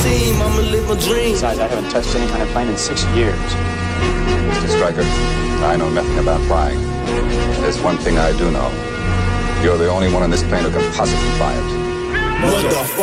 team, I'ma live my dream. Besides, I haven't touched any kind of plane in 6 years. Mr. Stryker, I know nothing about flying. There's one thing I do know. You're the only one on this plane who can possibly fly it. Motherfucker.